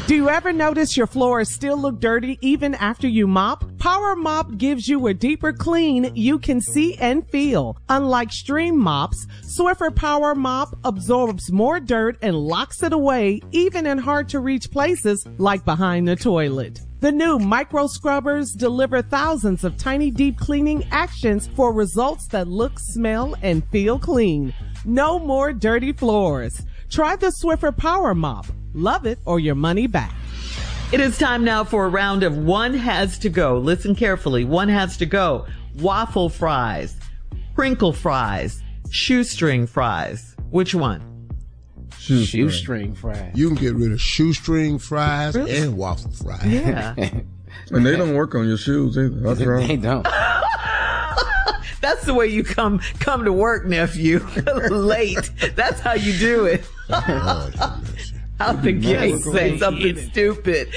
Do you ever notice your floors still look dirty even after you mop? Power Mop gives you a deeper clean you can see and feel. Unlike stream mops, Swiffer Power Mop absorbs more dirt and locks it away even in hard to reach places like behind the toilet. The new micro scrubbers deliver thousands of tiny deep cleaning actions for results that look, smell, and feel clean. No more dirty floors. Try the Swiffer Power Mop. Love it or your money back. It is time now for a round of One Has to Go. Listen carefully. One has to go. Waffle fries, crinkle fries, shoestring fries. Which one? Shoestring fries. You can get rid of shoestring fries and waffle fries. Yeah. And they don't work on your shoes either. That's right. They don't. That's the way you come to work, nephew. Late. That's how you do it. Out the gate, say something stupid.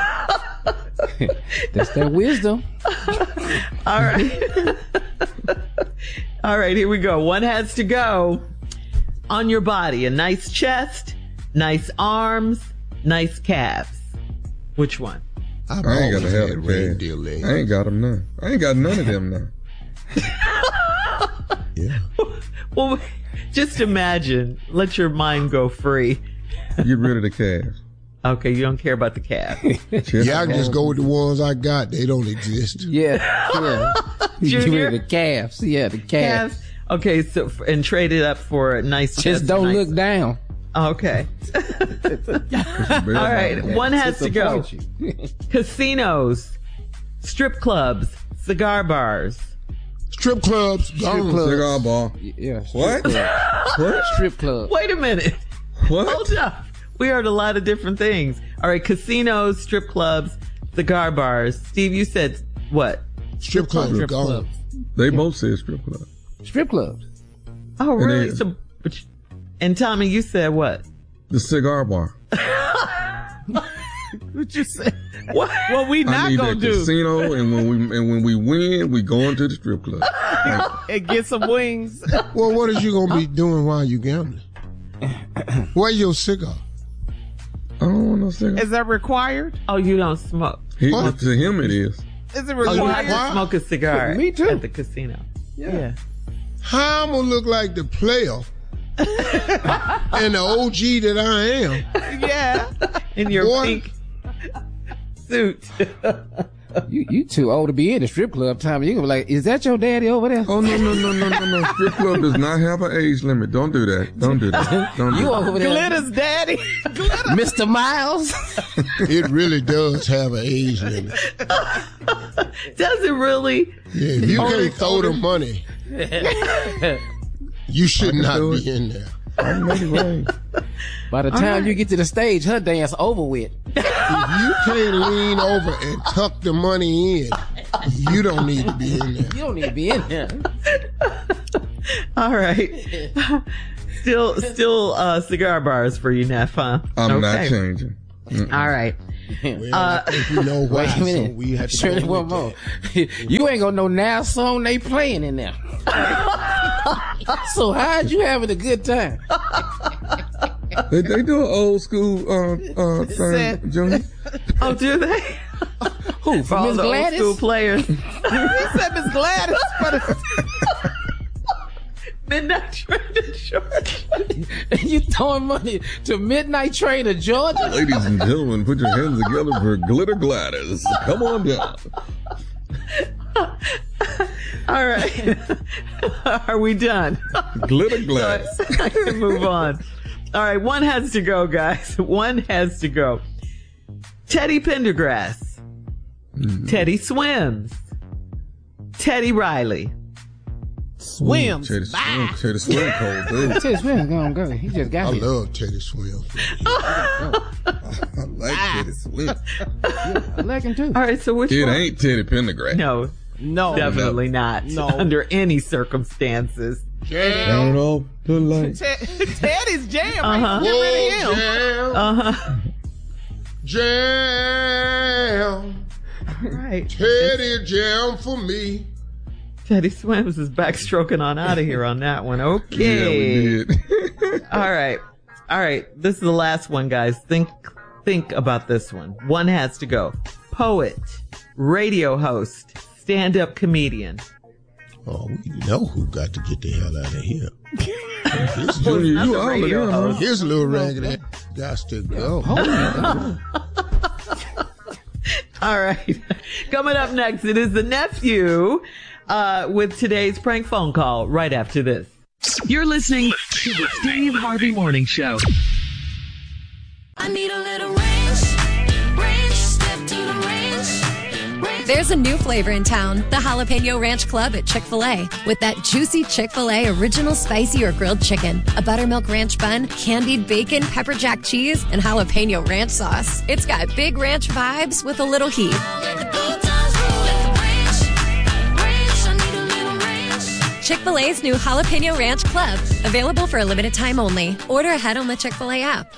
That's their wisdom. All right. All right, here we go. One has to go. On your body, a nice chest, nice arms, nice calves. Which one? I ain't got to have reindeer legs. I ain't got them now. I ain't got none of them now. Yeah. Well, just imagine. Let your mind go free. Get rid of the calves. Okay, you don't care about the calf. Yeah, I can just go with the ones I got. They don't exist. Yeah. Get rid of the calves. Yeah, the calves. Okay, so and trade it up for a nice. Just don't look down. Okay. All right, one has to go. Casinos, strip clubs, cigar bars. Strip clubs. Cigar bar. Yeah. What? What? Strip club. Wait a minute. What? Hold up. We heard a lot of different things. All right, casinos, strip clubs, cigar bars. Steve, you said what? Strip clubs. Strip clubs. They both said strip club. Strip clubs. Oh, really? And Tommy, you said what? The cigar bar. What you say? What? What we I not need gonna that do? casino, and when we win, we go into the strip club. And get some wings. Well, what is you gonna be doing while you gambling? Where's your cigar? I don't want no cigar. Is that required? Oh, you don't smoke. To him, it is. Is it Oh, you required? have to smoke a cigar. Me too. At the casino. Yeah. How I'm gonna look like the player and the OG that I am? Yeah. In your Boy. pink suit. You too old to be in the strip club, Tommy. You gonna be like, is that your daddy over there? Oh, no. Strip club does not have an age limit. Don't do that. Don't do that. Don't do You that. over there, Glitter's daddy. Glitter. Mr. Miles. It really does have an age limit. Does it really? Yeah, if you can't throw the money, you should not be in there. I can make it rain. By the time you get to the stage, her dance over with. If you can't lean over and tuck the money in, you don't need to be in there. You don't need to be in there. All right. Still cigar bars for you, Neff, huh? I'm not changing. All right. Well, I think we know why, Wait a minute. so we have to Shirley, go one with more. that. You ain't gonna know now song they playing in there. So how'd you having a good time? They do an old school thing, Junior. Oh, do they? Who? For For all Miss the old Gladys? school players. He said Miss Gladys. But Midnight Train to Georgia. You throwing money to Midnight Train to Georgia? Ladies and gentlemen, put your hands together for Glitter Gladys. Come on down. All right. Are we done? Glitter Gladys. I can move on. All right. One has to go, guys. One has to go. Teddy Pendergrass. Teddy Swims. Teddy Riley. swims. Teddy Swim cold, dude. Teddy Swims gonna go. He just got I here. love Teddy Swims. I like Teddy Swim. I like him too. All right. So which It one? ain't Teddy Pendergrass. No, No. definitely not. No. Under any circumstances. Turn off the light. Teddy's jam. Uh-huh. Get rid of him. Jam, Uh-huh. jam, Right. Teddy jam for me. Teddy Swims is backstroking on out of here on that one. Okay. Yeah, we did. All right. This is the last one, guys. Think think about this one. One has to go. Poet, radio host, stand-up comedian. Oh, we know who got to get the hell out of here. Junior, you all of them, huh? Here's a little raggedy. Got to go. All right. Coming up next, it is the nephew with today's prank phone call right after this. You're listening to the Steve Harvey Morning Show. I need a little range, step to the range. There's a new flavor in town, the Jalapeno Ranch Club at Chick-fil-A. With that juicy Chick-fil-A original spicy or grilled chicken, a buttermilk ranch bun, candied bacon, pepper jack cheese, and jalapeno ranch sauce. It's got big ranch vibes with a little heat. Chick-fil-A's new Jalapeno Ranch Club. Available for a limited time only. Order ahead on the Chick-fil-A app.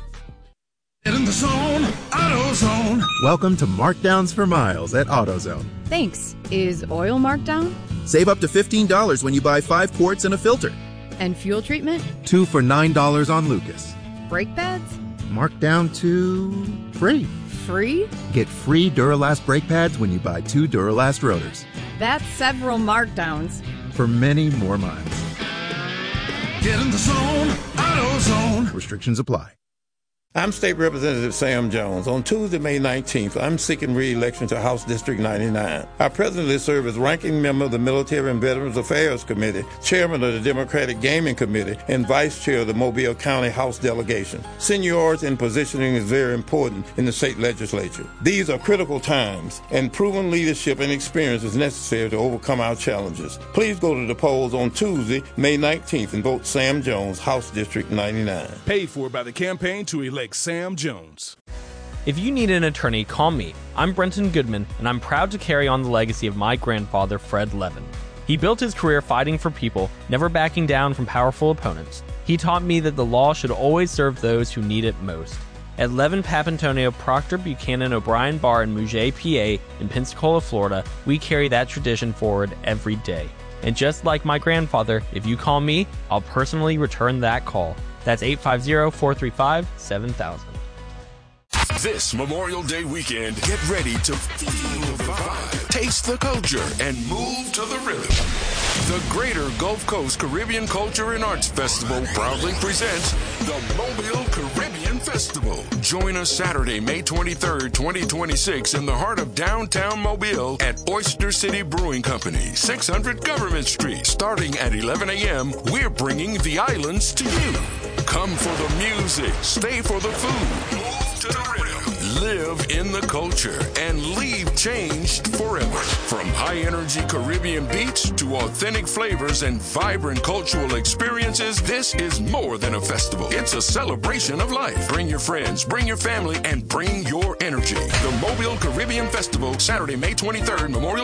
Get in the zone, AutoZone. Welcome to Markdowns for Miles at AutoZone. Thanks. Is oil marked down? Save up to $15 when you buy 5 quarts and a filter. And fuel treatment? 2 for $9 on Lucas. Brake pads? Marked down to free. Free? Get free Duralast brake pads when you buy 2 Duralast rotors. That's several markdowns. For many more miles. Get in the zone, AutoZone. Restrictions apply. I'm State Representative Sam Jones. On Tuesday, May 19th, I'm seeking re-election to House District 99. I presently serve as ranking member of the Military and Veterans Affairs Committee, chairman of the Democratic Gaming Committee, and vice chair of the Mobile County House Delegation. Seniority and positioning is very important in the state legislature. These are critical times, and proven leadership and experience is necessary to overcome our challenges. Please go to the polls on Tuesday, May 19th, and vote Sam Jones, House District 99. Paid for by the campaign to elect Sam Jones. If you need an attorney, call me. I'm Brenton Goodman, and I'm proud to carry on the legacy of my grandfather, Fred Levin. He built his career fighting for people, never backing down from powerful opponents. He taught me that the law should always serve those who need it most. At Levin, Papantonio, Proctor, Buchanan, O'Brien, Barr, and Mouget, PA, in Pensacola, Florida, we carry that tradition forward every day. And just like my grandfather, if you call me, I'll personally return that call. That's 850-435-7000. This Memorial Day weekend, get ready to feel the vibe, taste the culture, and move to the rhythm. The Greater Gulf Coast Caribbean Culture and Arts Festival proudly presents the Mobile Caribbean Festival. Join us Saturday, May 23rd, 2026 in the heart of downtown Mobile at Oyster City Brewing Company, 600 Government Street. Starting at 11 a.m., we're bringing the islands to you. Come for the music, stay for the food, move to the rhythm, live in the culture, and leave changed forever. From high-energy Caribbean beats to authentic flavors and vibrant cultural experiences, this is more than a festival. It's a celebration of life. Bring your friends, bring your family, and bring your energy. The Mobile Caribbean Festival, Saturday, May 23rd, Memorial